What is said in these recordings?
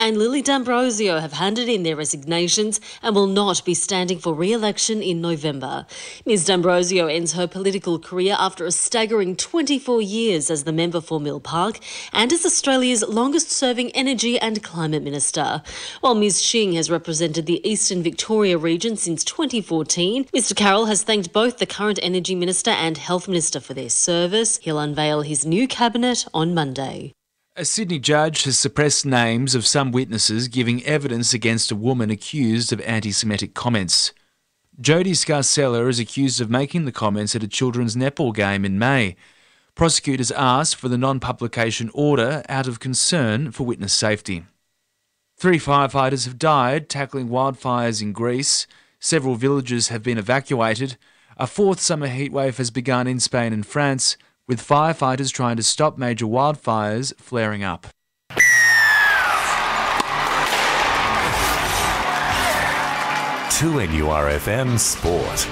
and Lily D'Ambrosio have handed in their resignations and will not be standing for re-election in November. Ms D'Ambrosio ends her political career after a staggering 24 years as the member for Mill Park and as Australia's longest-serving Energy and Climate Minister. While Ms Shing has represented the Eastern Victoria region since 2014, Mr Carroll has thanked both the current Energy Minister and Health Minister for their service. He'll unveil his new cabinet on Monday. A Sydney judge has suppressed names of some witnesses giving evidence against a woman accused of anti-Semitic comments. Jodie Scarcella is accused of making the comments at a children's netball game in May. Prosecutors asked for the non-publication order out of concern for witness safety. 3 firefighters have died tackling wildfires in Greece. Several villages have been evacuated. A 4th summer heatwave has begun in Spain and France, with firefighters trying to stop major wildfires flaring up. 2NURFM Sport.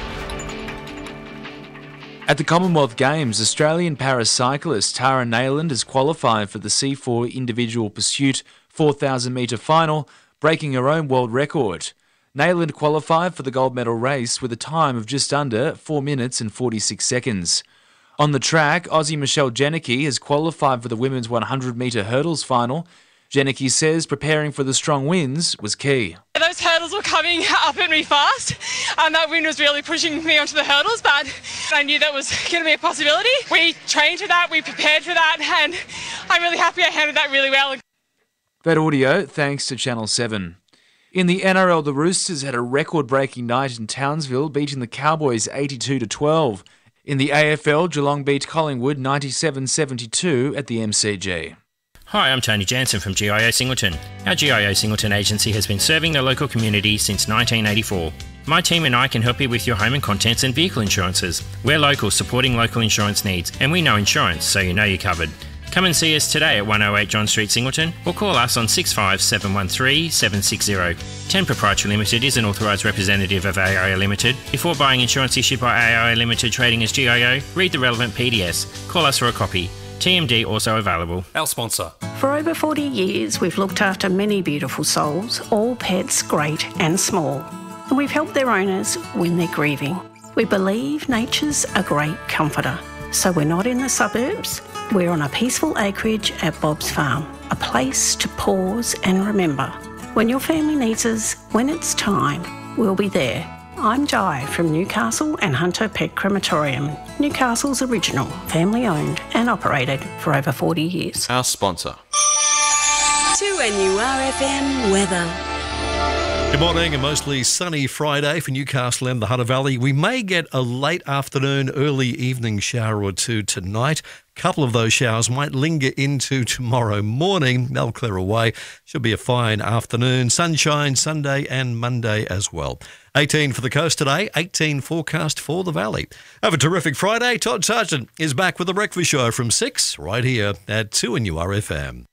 At the Commonwealth Games, Australian paracyclist Tara Nayland has qualified for the C4 individual pursuit 4,000 metre final, breaking her own world record. Nayland qualified for the gold medal race with a time of just under 4 minutes and 46 seconds. On the track, Aussie Michelle Janicki has qualified for the women's 100 metre hurdles final. Janicki says preparing for the strong winds was key. Those hurdles were coming up at me fast, and that wind was really pushing me onto the hurdles, but I knew that was going to be a possibility. We trained for that, we prepared for that, and I'm really happy I handled that really well. That audio thanks to Channel 7. In the NRL, the Roosters had a record-breaking night in Townsville, beating the Cowboys 82-12. In the AFL, Geelong beat Collingwood 97-72 at the MCG. Hi, I'm Tony Jansen from GIO Singleton. Our GIO Singleton agency has been serving the local community since 1984. My team and I can help you with your home and contents and vehicle insurances. We're local, supporting local insurance needs, and we know insurance, so you know you're covered. Come and see us today at 108 John Street, Singleton, or call us on 65713 760. 10 Proprietary Limited is an authorised representative of AIA Limited. Before buying insurance issued by AIA Limited trading as GIO, read the relevant PDS. Call us for a copy. TMD also available. Our sponsor. For over 40 years, we've looked after many beautiful souls, all pets great and small. And we've helped their owners when they're grieving. We believe nature's a great comforter. So we're not in the suburbs. We're on a peaceful acreage at Bob's Farm, a place to pause and remember. When your family needs us, when it's time, we'll be there. I'm Jai from Newcastle and Hunter Pet Crematorium, Newcastle's original, family-owned and operated for over 40 years. Our sponsor. 2NURFM weather. Good morning, a mostly sunny Friday for Newcastle and the Hunter Valley. We may get a late afternoon, early evening shower or two tonight. A couple of those showers might linger into tomorrow morning. They'll clear away. Should be a fine afternoon. Sunshine Sunday and Monday as well. 18 for the coast today, 18 forecast for the valley. Have a terrific Friday. Todd Sargent is back with The Breakfast Show from 6 right here at 2NURFM.